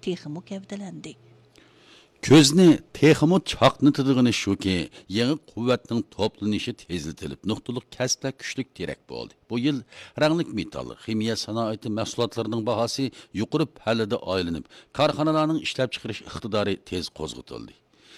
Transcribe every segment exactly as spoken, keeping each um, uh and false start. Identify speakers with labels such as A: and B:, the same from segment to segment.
A: texmi gavdalandi.
B: Ko'zni texmi chaqnatadigan shuki, yangi quvvatning to'planishi tezlatilib, nuqtaliq kasblar kuchlik terak bo'ldi. Bu yil ranglik metal, ximiya sanoati mahsulotlarining bahosi yuqori pallada aylanib, korxonalarning ishlab chiqarish iqtidori tez qo'zg'atildi.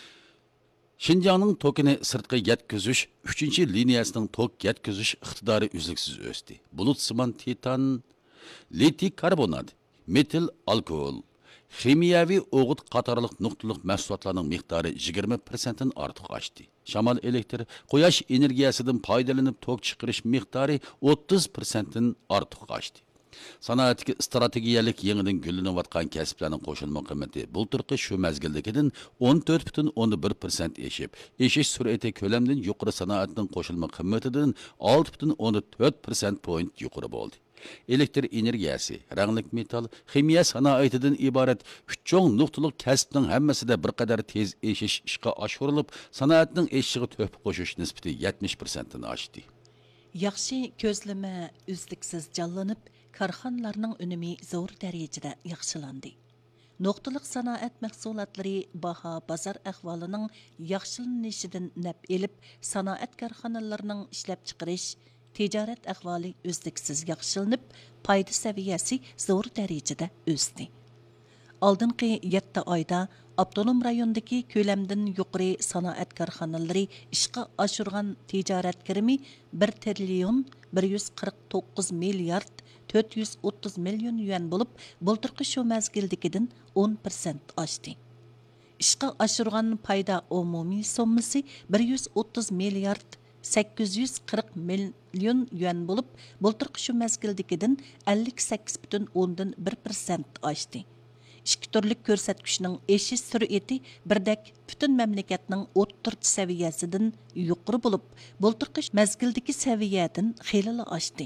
B: Şinjanның tokini sırtqı yetkizish uchinchi liniyasining tok yetkizish iqtidori uzluksiz o'sdi. Bulutsimon titan, litiy karbonat, metil alkohol, ximiyaviy o'g'it qatorliq nuqtaliq mahsulotlarning miqdori yigirma foiz dan ortiq oshdi. Shamol elektr, quyosh energiyasidan foydalanib tok chiqarish miqdori o'ttiz foiz dan ortiq oshdi. Sanoatdagi strategiyalik yangidan gullanayotgan kasblarning qo'shilma qiymati bulturqi shu mazgildagidan o'n to'rt butun o'n bir foiz eshib, eshish sur'ati ko'lamdan yuqori sanoatning qo'shilma qiymatidan olti butun o'n to'rt foiz point yuqori bo'ldi. Elektr energiyasi, ranglik metal, ximiya sanoatidan iborat uch cho'ng nuqtaliq kasbning hammasida bir qadar tez eshish ishga oshirilib, sanoatning eshishiga to'p qo'shish nisbati yetmish foiz dan oshdi.
A: Yaxshi ko'zlama uzluksiz jonlanib, korxonalarning unumi zo'r darajada yaxshilandi. Nuqtaliq sanoat mahsulotlari baho bozor ahvolining yaxshilanishidan naf elib, sanoat korxonalarining ishlab chiqarish, tijorat ahvoli uzluksiz yaxshilanib, foyda saviyasi zo'r darajada o'sdi. Oldingi yetti oyda avtonom rayondagi ko'lamdan yuqori sanoat korxonalari ishga oshirgan tijorat kirimi bir trillion bir yuz qirq to'qqiz milliard to'rt yuz o'ttiz million yuan bo'lib, bulturqi shu mazgildagidan o'n foiz oshdi. Ishga oshirgan foyda umumiy summasi bir yuz o'ttiz milliard sakkiz yuz qirq million yuan bo'lib, bulturqi shu mazgildagidan ellik sakkiz butun o'ndan bir foiz oshdi. Ikki turlik ko'rsatkichning eshish sur'ati birdek butun mamlakatning o'ttirchi saviyasidan yuqori bo'lib, bulturqi mazgildagi saviyadan xeyli oshdi.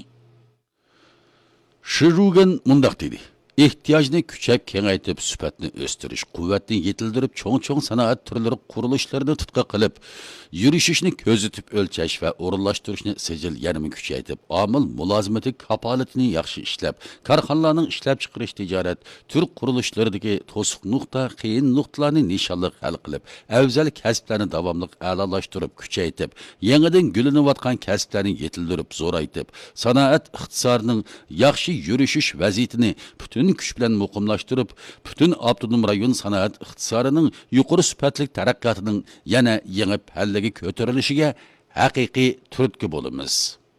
B: Shirugin mundaq dedi. Ehtiyojni kuchayib kengaytib, sifatni o'stirish, quvvatni yetildirib, cho'ng-cho'ng sanoat turlari qurilishlarni tutqa qilib, yurishishni ko'zitib o'lchash va o'rinlashtirishni sijil yanami kuchaytib, omil mulozimati kapolatini yaxshi ishlab, korxonalarning ishlab chiqarish tijorat tur qurilishlaridagi to'siq nuqta, qiyin nuqtalarni nishonliq hal qilib, afzal kasblarni davomli a'lolashtirib, kuchaytib, yangidan gullanayotgan kasblarni yetildirib, zo'raytib, sanoat iqtisodining yaxshi yurishish vaziyatini butun kuch bilan muqimlashtirib, butun avtonom rayon sanoat iqtisodining yuqori sifatli taraqqiyotining yana yangi pallaga ko'tarilishiga haqiqiy turtki bo'lamiz.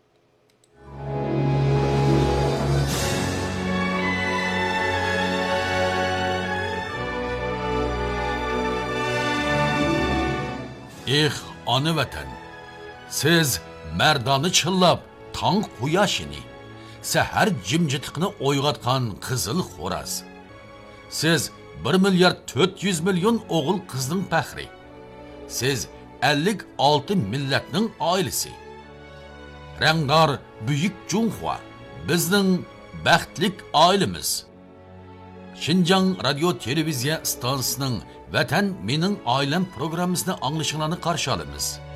B: Eh, ona vatan, siz mardoni chillab, tong quyoshini, sahar jimjitliqni o'yg'atgan qizil xo'raz. Siz bir milliard to'rt yuz million o'g'il qizning faxri. Siz ellik olti millatning oilasi. Rangdor buyuk Junxua bizning baxtlik oilamiz. Xinjiang radio televiziya stansiyasining Vatan mening oilam programmasini anglishingizni qarshi olamiz.